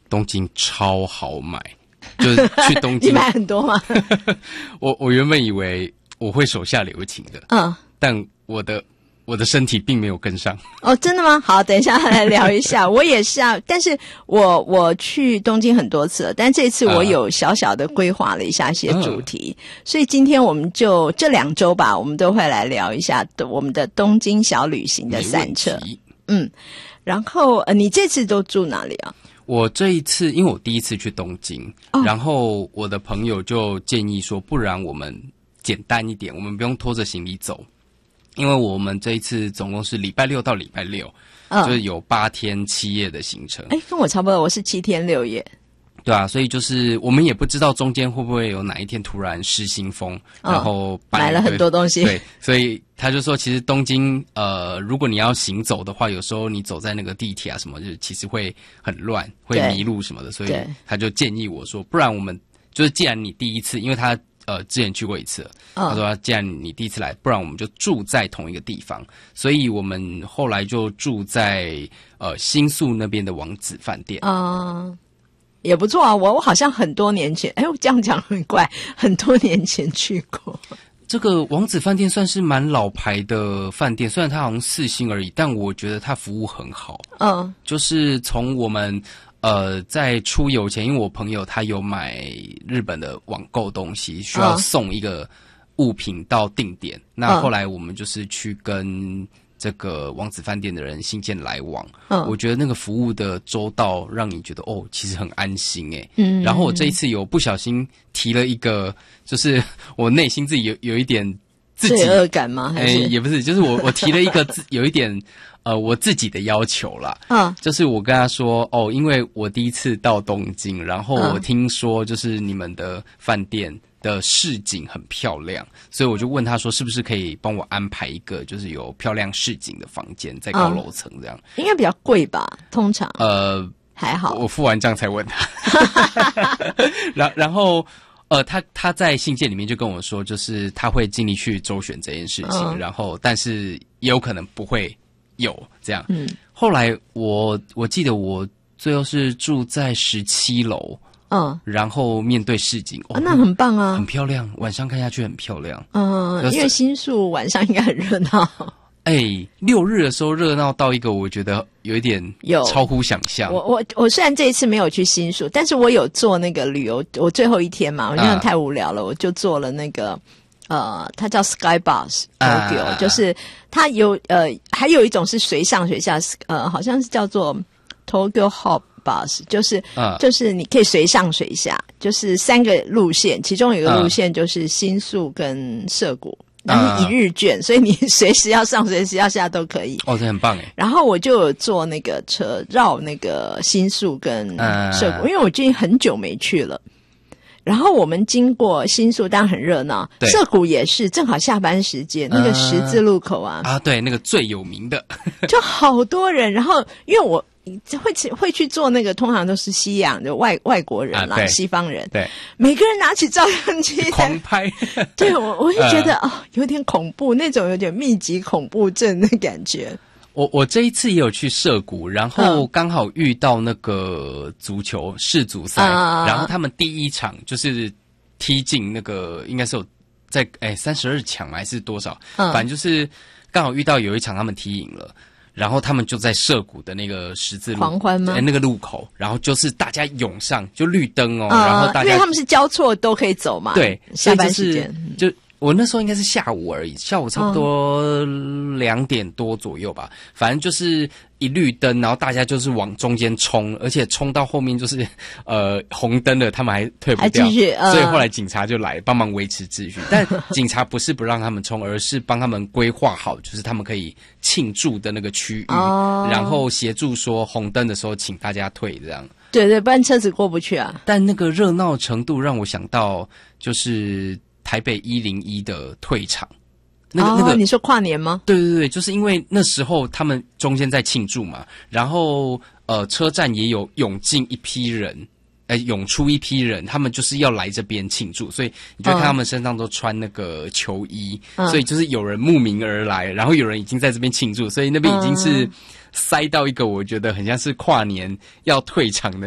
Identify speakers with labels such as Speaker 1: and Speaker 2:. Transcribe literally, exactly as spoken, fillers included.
Speaker 1: 东京超好买，就是去东京。
Speaker 2: 你买很多吗？
Speaker 1: 我我原本以为我会手下留情的，嗯，但我的。我的身体并没有跟上。
Speaker 2: 哦，真的吗？好，等一下来聊一下。我也是啊，但是我我去东京很多次了，但这次我有小小的规划了一下些主题，呃、所以今天我们就这两周吧，我们都会来聊一下我们的东京小旅行的散策。嗯，然后呃，你这次都住哪里啊？
Speaker 1: 我这一次因为我第一次去东京，哦、然后我的朋友就建议说，不然我们简单一点，我们不用拖着行李走。因为我们这一次总共是礼拜六到礼拜六，嗯、就是有八天七夜的行程。
Speaker 2: 哎，跟我差不多，我是七天六夜。
Speaker 1: 对啊，所以就是我们也不知道中间会不会有哪一天突然失心疯，嗯、然后
Speaker 2: 买了很多东西。
Speaker 1: 对，所以他就说，其实东京呃，如果你要行走的话，有时候你走在那个地铁啊什么，就其实会很乱，会迷路什么的。所以他就建议我说，不然我们就是既然你第一次，因为他。呃，之前去过一次了，他说既然你第一次来，不然我们就住在同一个地方，所以我们后来就住在呃新宿那边的王子饭店。
Speaker 2: 嗯，也不错啊，我我好像很多年前，哎，我这样讲很怪，很多年前去过。
Speaker 1: 这个王子饭店算是蛮老牌的饭店，虽然它好像四星而已，但我觉得它服务很好。嗯，就是从我们。呃，在出游前，因为我朋友他有买日本的网购东西，需要送一个物品到定点。嗯、那后来我们就是去跟这个王子饭店的人信件来往。嗯，我觉得那个服务的周到，让你觉得哦，其实很安心诶。嗯，然后我这一次有不小心提了一个，就是我内心自己有有一点自己
Speaker 2: 罪恶感吗？还是、
Speaker 1: 欸、也不是，就是我我提了一个有一点。呃，我自己的要求啦，嗯，就是我跟他说，哦，因为我第一次到东京，然后我听说就是你们的饭店的市景很漂亮，所以我就问他说，是不是可以帮我安排一个就是有漂亮市景的房间，在高楼层这样、嗯？
Speaker 2: 应该比较贵吧？通常
Speaker 1: 呃
Speaker 2: 还好，
Speaker 1: 我付完账才问他，然然后。呃，他他在信件里面就跟我说，就是他会尽力去周旋这件事情，嗯、然后但是也有可能不会有这样。嗯，后来我我记得我最后是住在十七楼，嗯，然后面对市景，哦
Speaker 2: 啊，那很棒啊，
Speaker 1: 很漂亮，晚上看下去很漂亮。
Speaker 2: 嗯，因为新宿晚上应该很热闹。
Speaker 1: 哎，六日的时候热闹到一个，我觉得有一点有超乎想象。
Speaker 2: 我我我虽然这一次没有去新宿，但是我有做那个旅游，我最后一天嘛，我觉得太无聊了，啊、我就做了那个呃，它叫 Sky Bus Tokyo，、啊、就是它有呃，还有一种是随上随下，呃，好像是叫做 Tokyo Hop Bus， 就是、啊、就是你可以随上随下，就是三个路线，其中有一个路线就是新宿跟涩谷。然后一日券、啊，所以你随时要上随时要下都可以。
Speaker 1: 哦，这很棒哎。
Speaker 2: 然后我就有坐那个车绕那个新宿跟涩谷、啊，因为我最近很久没去了。然后我们经过新宿，当然很热闹，涩谷也是，正好下班时间，那个十字路口啊，
Speaker 1: 啊，对，那个最有名的，
Speaker 2: 就好多人。然后因为我。会去会去做那个，通常都是西洋的外外国人啦、啊，西方人，
Speaker 1: 对，
Speaker 2: 每个人拿起照相机
Speaker 1: 狂拍，
Speaker 2: 对我我就觉得、呃、哦，有点恐怖，那种有点密集恐怖症的感觉。
Speaker 1: 我我这一次也有去涩谷，然后刚好遇到那个足球世足赛、嗯，然后他们第一场就是踢进那个应该是有在哎三十二强还是多少、嗯，反正就是刚好遇到有一场他们踢赢了。然后他们就在涩谷的那个十字路
Speaker 2: 狂欢吗、
Speaker 1: 欸？那个路口，然后就是大家涌上，就绿灯哦、
Speaker 2: 呃，
Speaker 1: 然后大家
Speaker 2: 因为他们是交错都可以走嘛，
Speaker 1: 对，
Speaker 2: 下班时间、
Speaker 1: 嗯、就我那时候应该是下午而已，下午差不多两点多左右吧，嗯、反正就是一绿灯，然后大家就是往中间冲，而且冲到后面就是呃红灯了，他们还退不掉，
Speaker 2: 还继续呃、
Speaker 1: 所以后来警察就来帮忙维持秩序。但警察不是不让他们冲，而是帮他们规划好，就是他们可以庆祝的那个区域，哦、然后协助说红灯的时候请大家退这样。
Speaker 2: 对对，不然车子过不去啊。
Speaker 1: 但那个热闹程度让我想到就是台北一零一的退场。那个、
Speaker 2: 哦、
Speaker 1: 那个，
Speaker 2: 你说跨年吗？
Speaker 1: 对对对，就是因为那时候他们中间在庆祝嘛，然后呃，车站也有涌进一批人，呃，涌出一批人，他们就是要来这边庆祝，所以你就看他们身上都穿那个球衣，嗯、所以就是有人慕名而来，然后有人已经在这边庆祝，所以那边已经是塞到一个我觉得很像是跨年要退场的